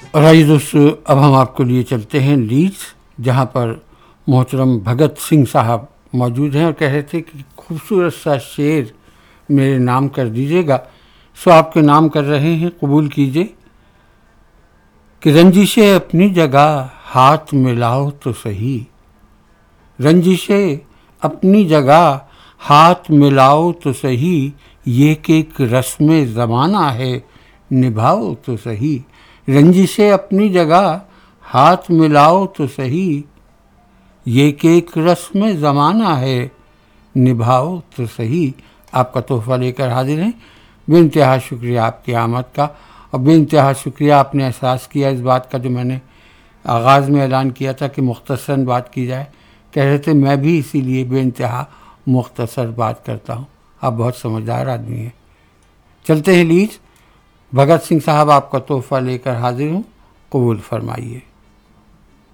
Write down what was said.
اور آئیے دوستو، اب ہم آپ کو لیے چلتے ہیں لیڈز، جہاں پر محترم بھگت سنگھ صاحب موجود ہیں اور کہہ رہے تھے کہ خوبصورت سا شعر میرے نام کر دیجیے گا، سو آپ کے نام کر رہے ہیں، قبول کیجیے کہ رنجشیں اپنی جگہ ہاتھ ملاؤ تو صحیح، رنجشیں اپنی جگہ ہاتھ ملاؤ تو صحیح، یہ کہ ایک رسم زمانہ ہے نبھاؤ تو صحیح، رنجشیں اپنی جگہ ہاتھ ملاؤ تو صحیح، یہ کہ ایک رسم زمانہ ہے نبھاؤ تو صحیح۔ آپ کا تحفہ لے کر حاضر ہیں۔ بے انتہا شکریہ آپ کی آمد کا، اور بے انتہا شکریہ آپ نے احساس کیا اس بات کا جو میں نے آغاز میں اعلان کیا تھا کہ مختصراً بات کی جائے۔ کہہ رہے تھے میں بھی اسی لیے بے انتہا مختصر بات کرتا ہوں، آپ بہت سمجھدار آدمی ہیں۔ چلتے ہیں لیڈ، بھگت سنگھ صاحب آپ کا تحفہ لے کر حاضر ہوں، قبول فرمائیے۔